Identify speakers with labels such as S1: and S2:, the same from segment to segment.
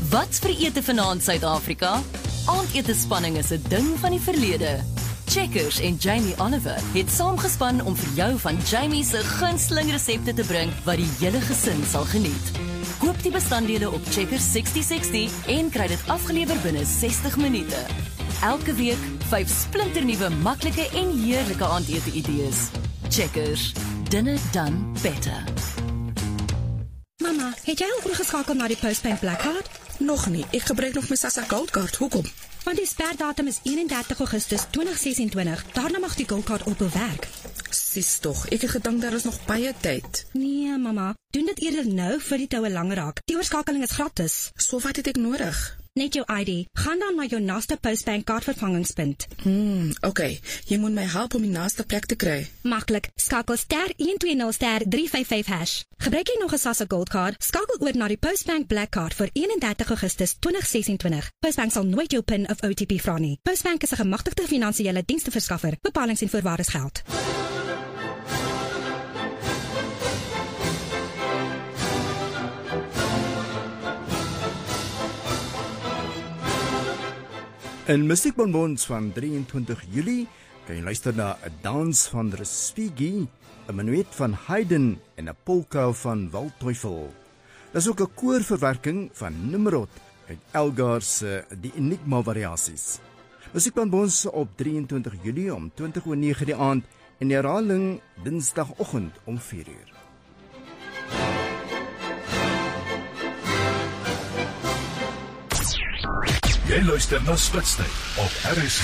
S1: Wat's vir ete vanaand Suid-Afrika? Aandete spanning is 'n ding van die verlede. Checkers en Jamie Oliver het saamgespan om vir jou van Jamie se gunsteling resepte te bring wat die hele gesin sal geniet. Koop die bestanddele op Checkers 6060 en kry dit afgelewer binne 60 minute. Elke week 5 splinternuwe maklike en heerlike aandete idees. Checkers, dinner done better.
S2: Mama, het jy al oorgeskakel na die Postbank Black Card?
S3: Nog nie, ek gebruik nog my SASSA Gold Card, hoekom?
S2: Want die sperdatum is 31 Augustus 2026, daarna mag die Gold Card ophou werk.
S3: Sis tog, ek het gedink daar is nog baie tyd.
S2: Nee, mama, doen dit eerder nou vir die toue langer raak. Die oorskakeling is gratis.
S3: So wat het ek nodig?
S2: Net jou ID. Gaan dan na jou naaste Postbank kaartvervangingspunt.
S3: Okay, jy moet my help om die naaste plek te kry.
S2: Maklik, skakel *120*355#. Gebruik jy nog 'n SASSA Gold Card? Skakel oor na die Postbank Black Card vir 31 Augustus 2026. Postbank sal nooit jou PIN of OTP vra nie. Postbank is 'n gemagtigde finansiële diensteverskaffer. Bepalings en voorwaardes geld.
S4: In Musiekbonbons van 23 Julie kan jy luister na 'n dans van Respighi, 'n menuet van Haydn en 'n polka van Waldteufel. Dis ook 'n koorverwerking van Nimrod uit Elgar se Die Enigma variasies. Musiekbonbons op 23 Julie om 20:09 die aand en herhaling Dinsdagoggend om 4:00.
S5: Jy luister na Spitstyd op RSG.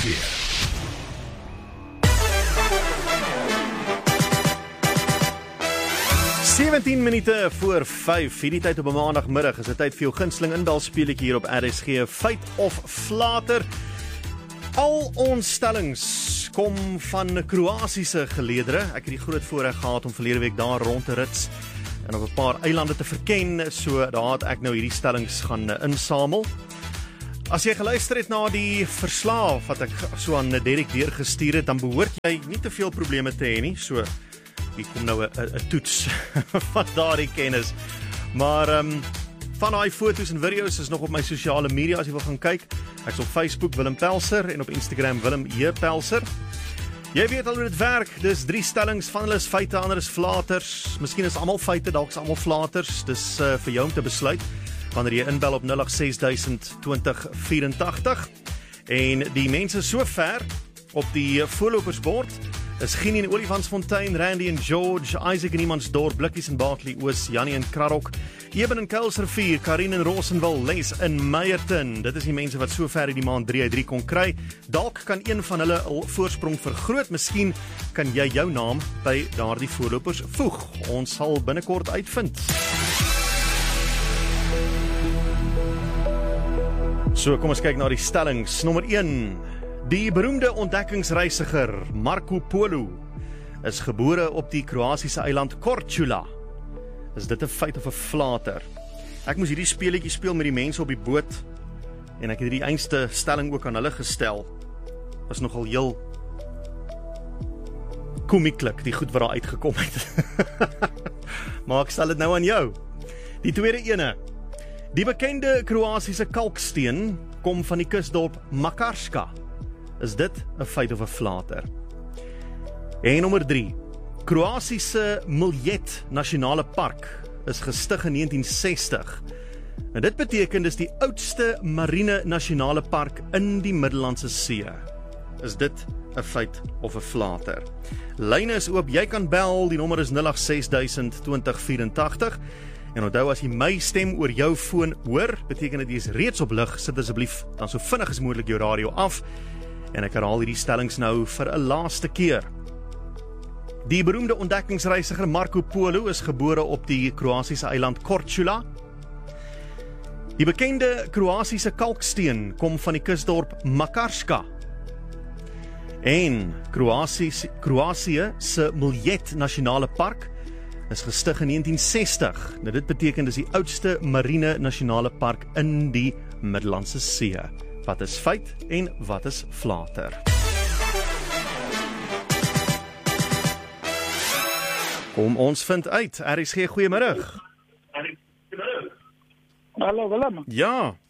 S6: "17 minute voor 5, hierdie tyd op 'n maandagmiddag is dit tyd vir jou gunsteling inbelspeletjie hier op RSG, Feit of Flater. Al ons stellings kom van Kroasiese geleedere. Ek het die groot voorreg gehad om verlede week daar rond te rits en op 'n paar eilande te verken, so daar het ek nou hierdie stellings gaan insamel. As jy geluister het na die verslae wat ek so aan Derek deurgestuur het, dan behoort jy nie te veel probleme te hê nie. So, hier kom nou 'n toets van daardie kennis. Maar van daai foto's en video's is nog op my sosiale media as jy wil gaan kyk. Ek's op Facebook Willem Pelser en op Instagram Willem E. Pelser. Jy weet al hoe dit werk. Dis 3 stellings, van hulle is feite, ander is flaters. Miskien is almal feite, dalk is almal flaters. Dis vir jou om te besluit wanneer jy inbel op 086 2084. En die mense so ver op die voorlopersbord is Ginnie en Olifantsfontein, Randy en George, Isaac en Imansdorp, Blikkies en Barkley Oos, Jannie en Krarok, Eben en Kuilsrivier, Karin en Rosenwil, Les in Meyerton. Dit is die mense wat so ver in die maand 3 uit 3 kon kry. Dalk kan een van hulle al voorsprong vergroot. Miskien kan jy jou naam by daardie voorlopers voeg. Ons sal binnekort uitvind. So, kom ons kyk na die stellings. Nommer 1. Die beroemde ontdekkingsreisiger Marco Polo is gebore op die Kroasiese eiland Korčula. Is dit 'n feit of 'n flater? Ek moes hierdie speletjie speel met die mense op die boot en ek het hierdie einste stelling ook aan hulle gestel. Was nogal heel komieklik, die goed wat daar uitgekom het. Maar ek stel dit nou aan jou. Die tweede ene. Die bekende Kroasiese kalksteen kom van die kusdorp Makarska. Is dit 'n feit of 'n flater? En nommer 3. Kroasiese Miljet Nasionale Park is gestig in 1960. En dit beteken dis die oudste marine nasionale park in die Middellandse See. Is dit 'n feit of 'n flater? Lyne is oop, jy kan bel, die nommer is 086 2084. En onthou, as jy my stem oor jou foon hoor, beteken dit jy is reeds op lig. Sit asseblief dan so vinnig as moontlik jou radio af. En ek herhaal hierdie stellings nou vir 'n laaste keer. Die beroemde ontdekkingsreisiger Marco Polo is gebore op die Kroasiese eiland Korčula. Die bekende Kroasiese kalksteen kom van die kusdorp Makarska. En Kroasië se Miljet Nasionale Park is gestig in 1960. Nou dit beteken dis die oudste marine nasionale park in die Middellandse See. Wat is feit en wat is flater? Kom ons vind uit. RSG, goeiemiddag.
S7: Hallo Willem.
S6: Ja,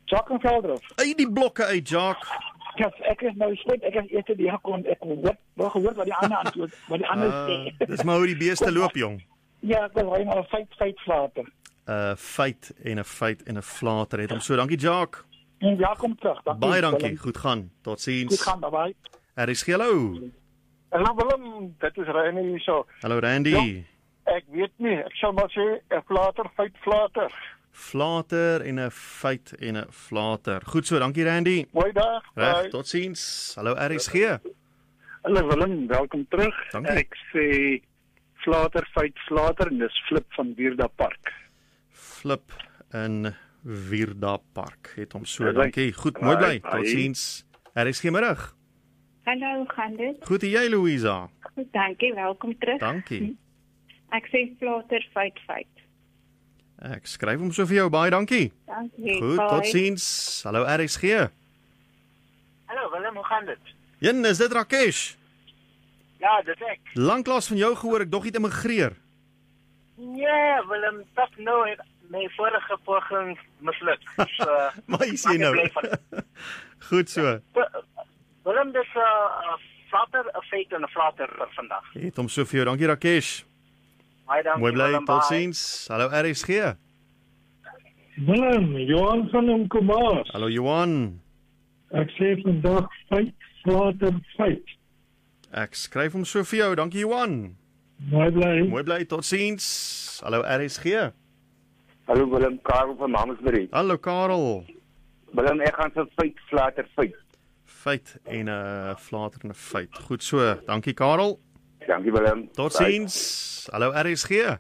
S7: Jacques en Veldhof.
S6: Uit die blokke uit, Jacques.
S7: Ek is nou spyt, ek is eers die gekom, ek gehoor wat die ander antwoord, wat die ander sê.
S6: Dis maar hoe die beeste loop, jong.
S7: Ja, ek wil nou 'n feit flater.
S6: Feit en 'n feit en 'n flater het hom so. Dankie, Jacques.
S7: En ja, kom terug.
S6: Baie dankie. Goed gaan. Totsiens.
S7: Goed gaan, bye.
S6: RSG, hallo.
S8: Hallo Willem, dit is Randy hierso.
S6: Hallo Randy.
S8: Ja, ek weet nie, ek sal maar sê 'n flater, feit flater.
S6: Flater en 'n feit en 'n flater. Goed so, dankie Randy.
S8: Mooi dag.
S6: Reg, totsiens. Hallo RSG.
S8: Hallo Willem, welkom terug.
S6: Dankie.
S8: Ek sê flater, feit flater en dis Flip van Wierda Park.
S6: Flip in Wierda Park het hom so.
S8: Bye.
S6: Dankie. Goed, mooi bly.
S8: Bye.
S6: Totsiens. RSG middag.
S9: Hallo, hoe gaan dit?
S6: Goed, en jy Louisa?
S9: Goed, dankie, welkom terug.
S6: Dankie.
S9: Ek sê flater, feit.
S6: Ek skryf hom so vir jou. Baie dankie.
S9: Dankie.
S6: Goed,
S9: bye.
S6: totsiens. Hallo RSG.
S7: Hallo Willem, hoe gaan dit?
S6: Jan, is dit Rakesh?
S7: Ja, dis ek.
S6: Lanklaas van jou gehoor, ek dog jy het immigreer.
S7: Ja, Willem, tot nou het my vorige poging misluk. So,
S6: Maar jy sê nou. Goed so.
S7: Willem, dis 'n flater, 'n feit en 'n flater vir vandag.
S6: Het hom so vir jou. Dankie Rakesh.
S7: Baie dankie.
S6: Mooi bly.
S7: Willem, bye.
S6: Totsiens. Hallo RSG.
S8: Willem, Johan van Omkomaas.
S6: Hallo Johan.
S8: Ek sê vandag feit flater, feit.
S6: Ek skryf hom so vir jou. Dankie Johan. Mooi bly. Totsiens. Hallo RSG.
S10: Hallo Willem, Karel van Mamasbury.
S6: Hallo Karel.
S10: Willem, ek gaan vir feit flater, feit.
S6: Feit en 'n flater en 'n feit. Goed so. Dankie Karel.
S10: Dankie Willem.
S6: Totsiens. Hallo RSG.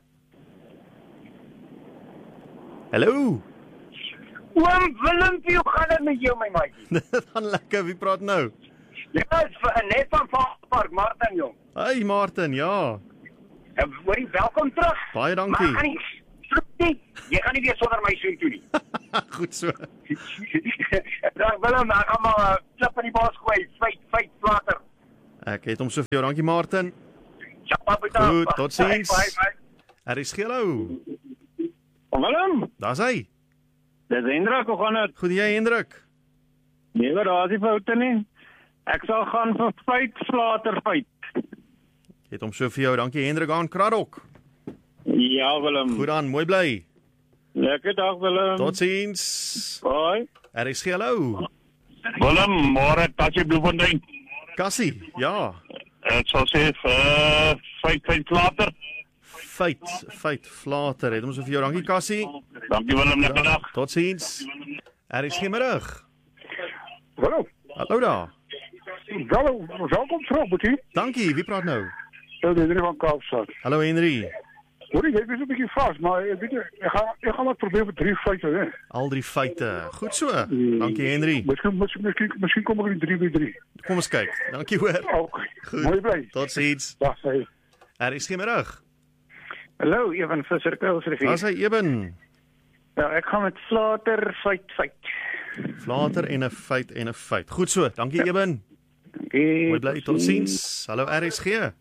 S6: Hallo.
S7: Oom Willem, hoe gaan dit met jou my maatjie?
S6: Dit gaan lekker. Wie praat nou?
S7: Ja, net van Park Martin jong.
S6: Hey Martin, ja.
S7: Hoorie, welkom terug.
S6: Baie dankie.
S7: Maar jy gaan nie weer sonder my sien toe nie.
S6: Goed so.
S7: Dan Willem, ek gaan maar klip in die bos gooi, feit flater.
S6: Ek het hom so vir jou. Dankie Martin.
S7: Ja,
S6: goed, totsiens. RSG, hallo.
S8: Willem,
S6: Daar's hy.
S8: dis Hendrik, hoe gaan dit?
S6: Goed, jy Hendrik.
S8: Nee, daar is nie foute nie. Ek sal gaan vir feit flater, feit.
S6: Het hom so vir jou. Dankie Hendrik aan Kraddock.
S8: Ja, Willem.
S6: Goed aan, mooi bly.
S8: Lekker dag Willem.
S6: Totsiens.
S8: Bye.
S6: RSG, hallo.
S8: Willem, môre Tassie Bloemfontein.
S6: Cassie, ja.
S8: Ek sal sê feit flater.
S6: Feit flater. Het hom so vir jou. Dankie Cassie.
S8: Dankie Willem, lekker dag.
S6: Totsiens. RSG middag.
S8: Hallo.
S6: Hallo daar.
S8: Welkom terug, Boetie.
S6: Dankie, wie praat nou?
S8: Dit is van Kaapstad.
S6: Hallo Henry.
S8: Hoor jy, ek is 'n bietjie vas, maar ek weet ek gaan wat probeer vir 3 feite, hè.
S6: Al 3 feite. Goed so. Dankie Henry.
S8: Miskien kom ek in 3x3.
S6: Kom ons kyk. Dankie hoor.
S8: Okay.
S6: Goed.
S8: Mooi bly.
S6: Totsiens.
S8: Dag sê.
S6: RSG middag.
S8: Hallo, Evan Visser Kuilsrivier.
S6: Daar's hy Eben.
S8: Ja, ek gaan met flater feit.
S6: Flater en 'n feit en 'n feit. Goed so. Dankie Eben.
S8: Dankie.
S6: Mooi bly. Totsiens. Hallo RSG.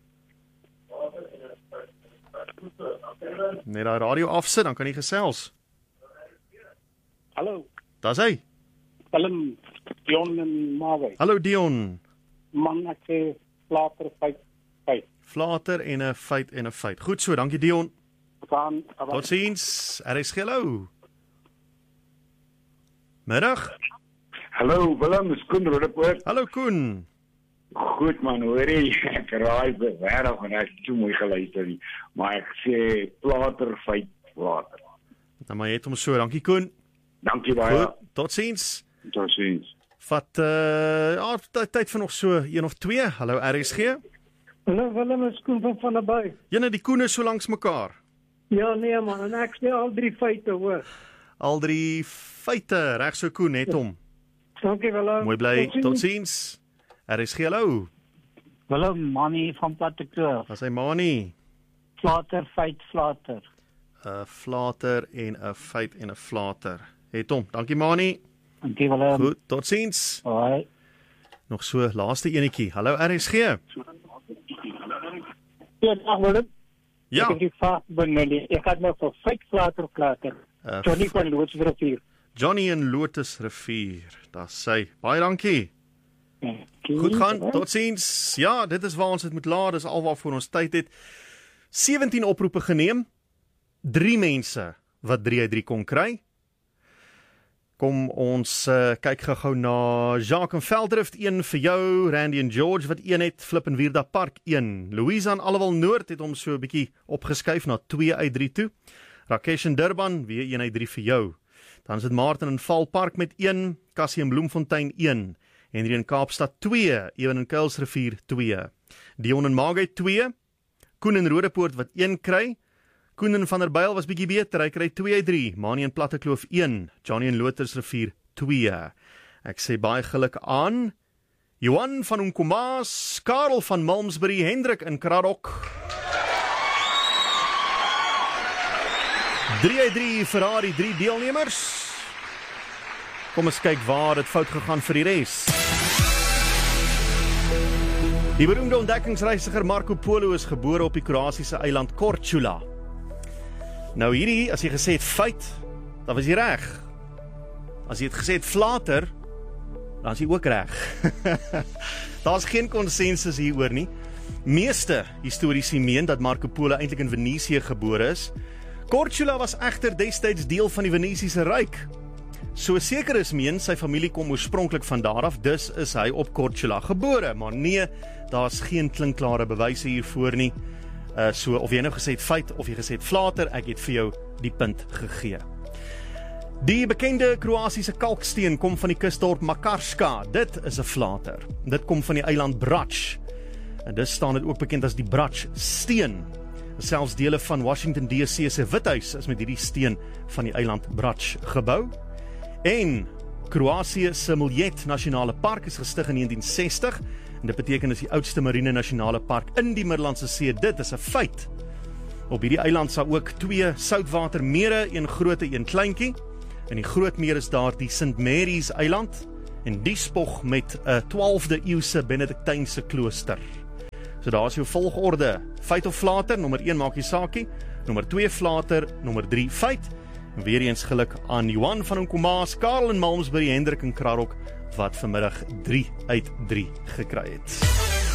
S6: Net daai radio afsit, dan kan jy gesels.
S8: Hallo.
S6: Daar's hy.
S8: Willem, Dion en Marwe.
S6: Hallo Dion.
S8: Man, ek sê flater feit.
S6: Flater en 'n feit en 'n feit. Goed so, dankie Dion. Totsiens. RSG hallo. Middag.
S10: Hallo Willem, dis Koen Rodepoort.
S6: Hallo Koen.
S10: Goed man, hoorie, ek raai bewêreld en ek het so mooi geluister nie. Maar ek sê flater, feit, flater.
S6: Nou maar jy het hom so, dankie Koen.
S10: Dankie baie.
S6: Goed, totsiens.
S10: Totsiens.
S6: Vat tyd vir nog so 1 of 2. Hallo RSG.
S8: Hallo Willem, is Koen van der Bay.
S6: Jene die Koene so langs mekaar.
S8: Ja nee man, en ek sê al 3 feite hoor.
S6: Al 3 feite, reg so Koen het hom.
S8: Dankie Willem.
S6: Mooi bly, totsiens. RSG hallo.
S7: Willem, Mani van Plattekloof.
S6: Wat sê Mani?
S7: Flater, feit, flater.
S6: 'n Flater en 'n feit en 'n flater. Het hom. Dankie Mani.
S7: Dankie Willem.
S6: Goed, totsiens.
S7: Hoi.
S6: Nog so laaste enetjie. Hallo RSG.
S7: Ja, dag Willem.
S6: Ja.
S7: Ek het die vraag benullig. Ek het nou vir feit, flater. Johnny van Loodsrivier.
S6: Johnny in Lotusrivier. Daar sê, baie dankie. Goed gaan, totsiens. Ja, dit is waar ons dit moet laat, dis al waarvoor ons tyd het. 17 oproepe geneem, 3 mense wat 3 uit 3 kon kry. Kom ons kyk gou na Jacques en Veldrift, 1 vir jou, Randy en George wat 1 het, Flip en Wierda Park 1. Louisa en Allewal Noord het hom so 'n bietjie opgeskuif na 2 uit 3 toe. Rakesh en Durban, weer 1 uit 3 vir jou. Dan is dit Martin in Valpark met 1, Cassie in Bloemfontein 1, Henry in Kaapstad 2, Ewan in Kuilsrivier 2, Dion in Maagheid 2, Koen in Rodepoort wat 1 kry, Koen in Van der Byl was bietjie beter, hy kry 2 uit 3, Manie in Plattekloof 1, Johnny in Lotusrivier 2. Ek sê baie geluk aan Johan van Onkomas, Karel van Malmesbury, Hendrik in Kraddock. 3 uit 3 vir die 3 deelnemers. Kom ons kyk waar dit fout gegaan vir die res. Die beroemde ontdekkingsreisiger Marco Polo is gebore op die Kroatiese eiland Korčula. Nou hierdie, as jy gesê het feit, dan was jy reg. As jy het gesê het flater, dan is jy ook reg. Daar is geen konsensus hieroor nie. Meeste historici meen dat Marco Polo eintlik in Venesië gebore is. Korčula was egter destyds deel van die Venesiese ryk. So seker is meen, sy familie kom oorspronklik van daar af, dus is hy op Korčula gebore. Maar nee, daar is geen klinkklare bewyse hiervoor nie. So of jy nou gesê het feit of jy gesê het flater, ek het vir jou die punt gegee. Die bekende Kroatiese kalksteen kom van die kusdorp Makarska. Dit is 'n flater. Dit kom van die eiland Brač. En dis staan dit ook bekend as die Brač steen. Selfs dele van Washington DC se Withuis is met hierdie steen van die eiland Brač gebou. En Kroatië se Miljet Nasionale Park is gestig in 1960 en dit beteken is die oudste marine nasionale park in die Middellandse See. Dit is 'n feit. Op hierdie eiland sal ook 2 soutwatermere, een groot en een kleintjie. In die groot meer is daar die St. Mary's eiland en die spog met 'n 12de eeuse Benediktynse klooster. So daar is jou volgorde. Feit of flater, nommer 1 maak jy saakie, nommer 2 flater, nommer 3 feit. En weer eens geluk aan Johan van Onkomas, Karel in Malmesbury, Hendrik in Kraddock wat vanmiddag 3 uit 3 gekry het.